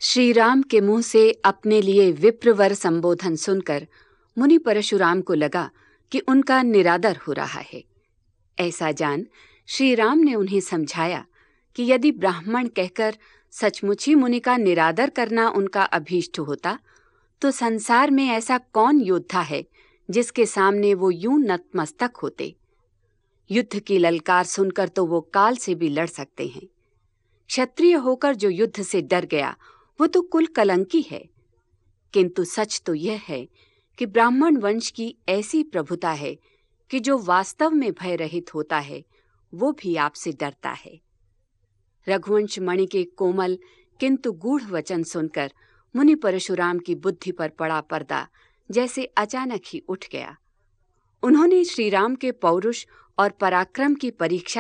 श्री राम के मुंह से अपने लिए विप्रवर संबोधन सुनकर मुनि परशुराम को लगा कि उनका निरादर हो रहा है। ऐसा जान श्री राम ने उन्हें समझाया कि यदि ब्राह्मण कहकर सचमुच ही मुनि का निरादर करना उनका अभीष्ट होता, तो संसार में ऐसा कौन योद्धा है जिसके सामने वो यूं नतमस्तक होते। युद्ध की ललकार सुनकर तो वो काल से भी लड़ सकते हैं। क्षत्रिय होकर जो युद्ध से डर गया वो तो कुल कलंकी है। किंतु सच तो यह है कि ब्राह्मण वंश की ऐसी प्रभुता है कि जो वास्तव में भय रहित होता है वो भी आपसे डरता है। रघुवंश मणि के कोमल किंतु गूढ़ वचन सुनकर मुनि परशुराम की बुद्धि पर पड़ा पर्दा जैसे अचानक ही उठ गया। उन्होंने श्री राम के पौरुष और पराक्रम की परीक्षा